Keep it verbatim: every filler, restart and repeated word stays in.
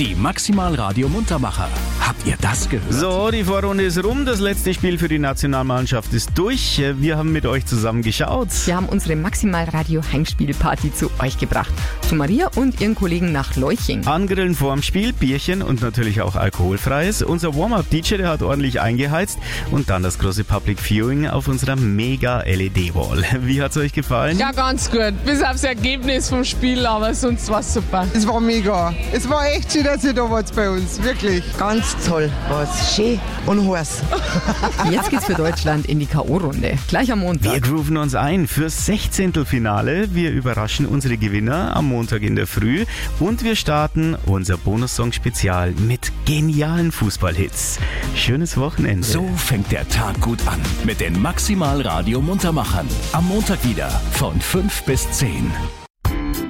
Die Maximal Radio Muntermacher. Habt ihr das gehört? So, die Vorrunde ist rum. Das letzte Spiel für die Nationalmannschaft ist durch. Wir haben mit euch zusammen geschaut. Wir haben unsere Maximal Radio Heimspielparty zu euch gebracht. Zu Maria und ihren Kollegen nach Leuching. Angrillen vorm Spiel, Bierchen und natürlich auch alkoholfreies. Unser Warm-Up-D J, der hat ordentlich eingeheizt. Und dann das große Public Viewing auf unserer Mega-L E D-Wall. Wie hat's euch gefallen? Ja, ganz gut. Bis aufs Ergebnis vom Spiel, aber sonst war es super. Es war mega. Es war echt schön, dass ihr da wart bei uns. Wirklich. Ganz toll. War's schön und heiß. Jetzt geht's für Deutschland in die K O-Runde. Gleich am Montag. Wir grooven uns ein fürs Sechzehntelfinale. Wir überraschen unsere Gewinner am Montag in der Früh. Und wir starten unser Bonussong-Spezial mit genialen Fußballhits. Schönes Wochenende. So fängt der Tag gut an mit den Maximal Radio Muntermachern. Am Montag wieder von fünf bis zehn.